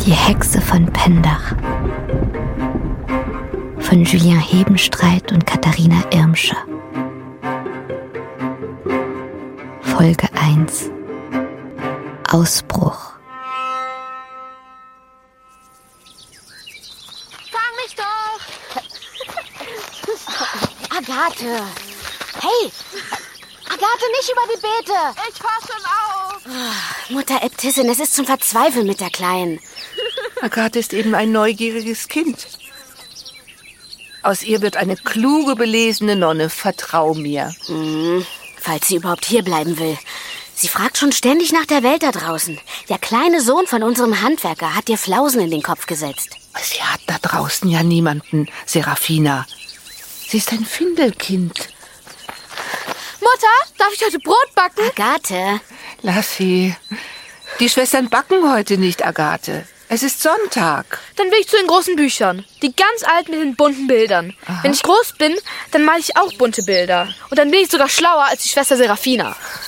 Die Hexe von Pendach von Julien Hebenstreit und Katharina Irmscher. Folge 1: Ausbruch. Fang mich doch! Agathe! Hey! Agathe, nicht über die Beete! Ich fahr schon auf! Mutter Äbtissin, es ist zum Verzweifeln mit der Kleinen. Agathe ist eben ein neugieriges Kind. Aus ihr wird eine kluge, belesene Nonne, vertrau mir. Falls sie überhaupt hier bleiben will. Sie fragt schon ständig nach der Welt da draußen. Der kleine Sohn von unserem Handwerker hat ihr Flausen in den Kopf gesetzt. Sie hat da draußen ja niemanden, Serafina. Sie ist ein Findelkind. Mutter, darf ich heute Brot backen? Agathe. Lass sie. Die Schwestern backen heute nicht, Agathe. Es ist Sonntag. Dann will ich zu den großen Büchern. Die ganz alten mit den bunten Bildern. Wenn ich groß bin, dann male ich auch bunte Bilder. Und dann bin ich sogar schlauer als die Schwester Serafina.